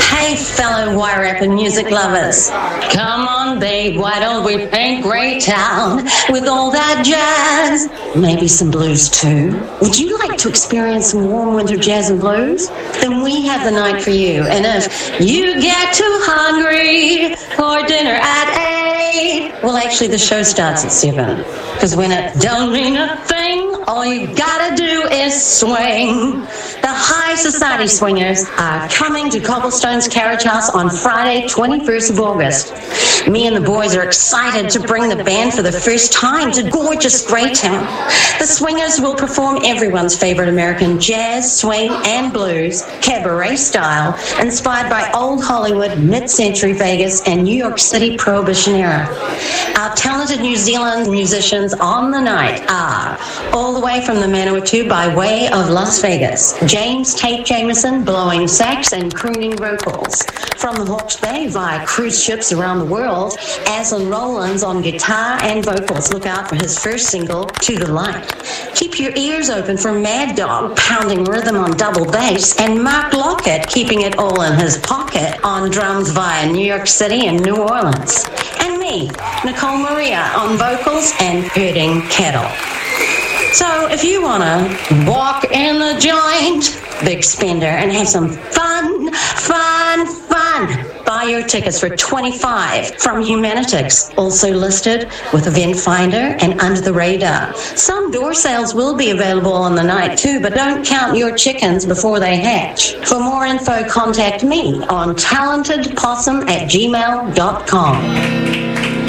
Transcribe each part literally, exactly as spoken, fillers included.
Hey, fellow Wairarapa music lovers. Come on, babe, why don't we paint Greytown with all that jazz? Maybe some blues, too. Would you like to experience some warm winter jazz and blues? Then we have the night for you. And if you get too hungry for dinner at eight, well, actually, the show starts at seven. Because when it don't mean a thing, all you gotta do is swing. The High Society Swingers are coming to Cobblestone's Carriage House on Friday, twenty-first of August. Me and the boys are excited to bring the band for the first time to gorgeous Greytown. The Swingers will perform everyone's favorite American jazz, swing, and blues, cabaret style, inspired by old Hollywood, mid-century Vegas, and New York City Prohibition era. Our talented New Zealand musicians on the night are, all the way from the Manawatu by way of Las Vegas, James Tate Jameson blowing sax and crooning vocals. From the Hawke's Bay via cruise ships around the world, Aslan Rollins on guitar and vocals. Look out for his first single, To the Light. Keep your ears open for Mad Dog pounding rhythm on double bass, and Mark Lockett keeping it all in his pocket on drums via New York City and New Orleans. And me, Nicole Maria, on vocals and herding cattle. So if you want to walk in the joint, big spender, and have some fun, fun, fun, buy your tickets for twenty-five dollars from Humanitix, also listed with Event Finder and Under the Radar. Some door sales will be available on the night too, but don't count your chickens before they hatch. For more info, contact me on talentedpossum at gmail dot com.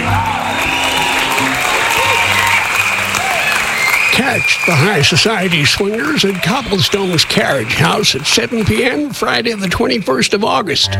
Catch the High Society Swingers at Cobblestone's Carriage House at seven p.m. Friday the twenty-first of August.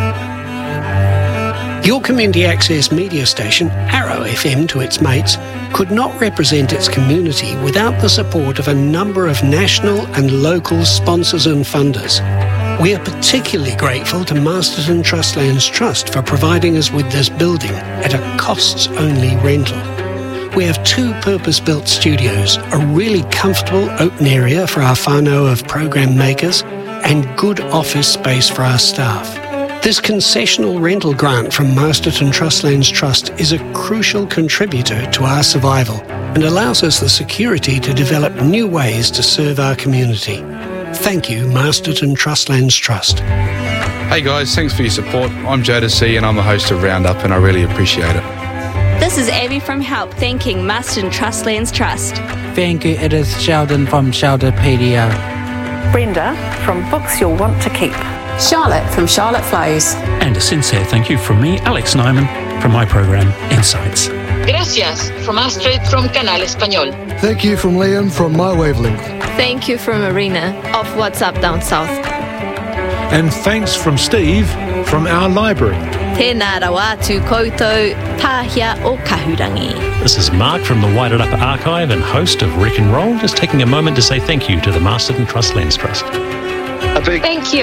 Your community access media station, Arrow F M to its mates, could not represent its community without the support of a number of national and local sponsors and funders. We are particularly grateful to Masterton Trustlands Trust for providing us with this building at a costs-only rental. We have two purpose-built studios, a really comfortable open area for our whānau of program makers, and good office space for our staff. This concessional rental grant from Masterton Trustlands Trust is a crucial contributor to our survival and allows us the security to develop new ways to serve our community. Thank you, Masterton Trustlands Trust. Hey guys, thanks for your support. I'm Jodeci and I'm the host of Roundup, and I really appreciate it. This is Abby from Help, thanking Masterton Trustlands Trust. Thank you, it is Sheldon from Shelterpedia. Brenda from Books You'll Want to Keep. Charlotte from Charlotte Flows. And a sincere thank you from me, Alex Nyman, from my program Insights. Gracias from Astrid from Canal Español. Thank you from Liam from My Wavelength. Thank you from Marina of What's Up Down South. And thanks from Steve from our library. Tēnā rawa tū koutou tāhia o Kahurangi. This is Mark from the Wairarapa Archive and host of Wreck and Roll, just taking a moment to say thank you to the Masterton Trustlands Trust. A big thank you.